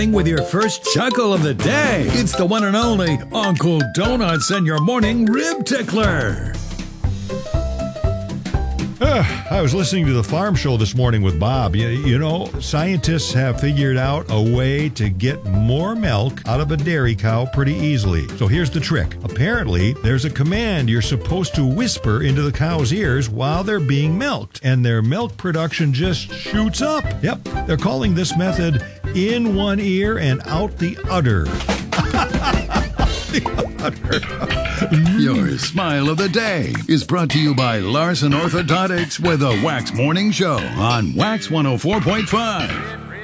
With your first chuckle of the day. It's the one and only Uncle Donuts and your morning rib tickler. I was listening to the Farm Show this morning with Bob. You know, scientists have figured out a way to get more milk out of a dairy cow pretty easily. So here's the trick. Apparently, there's a command you're supposed to whisper into the cow's ears while they're being milked, and their milk production just shoots up. Yep, they're calling this method in one ear and out the udder. Your smile of the day is brought to you by Larson Orthodontics with a Wax Morning Show on Wax 104.5.